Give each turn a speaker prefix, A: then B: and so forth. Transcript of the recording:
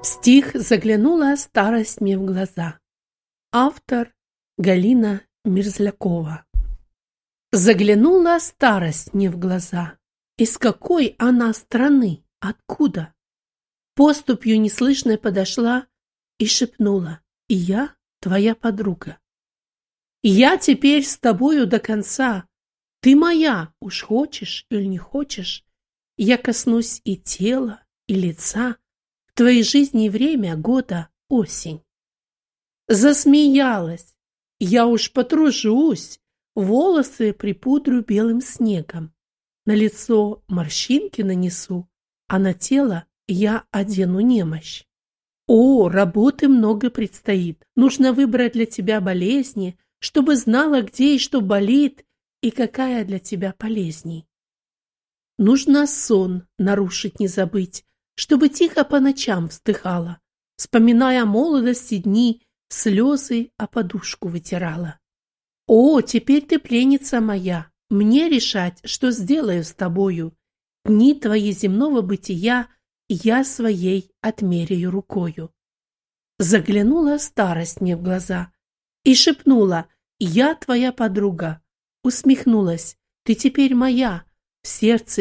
A: Стих «Заглянула старость мне в глаза». Автор Галина Мерзлякова. Заглянула старость мне в глаза. Из какой она страны? Откуда? Поступью неслышной подошла и шепнула: «И я твоя подруга. Я теперь с тобою до конца. Ты моя, уж хочешь или не хочешь. Я коснусь и тела, и лица. В твоей жизни время года осень». Засмеялась. Я уж потружусь, волосы припудрю белым снегом, на лицо морщинки нанесу, а на тело я одену немощь. О, работы много предстоит. Нужно выбрать для тебя болезни, чтобы знала, где и что болит, и какая для тебя полезней. Нужно сон нарушить не забыть, чтобы тихо по ночам вздыхала, вспоминая о молодости дни, слезы о подушку вытирала. О, теперь ты пленница моя, мне решать, что сделаю с тобою. Дни твои земного бытия я своей отмеряю рукою. Заглянула старость мне в глаза и шепнула: «Я твоя подруга». Усмехнулась: «Ты теперь моя, в сердце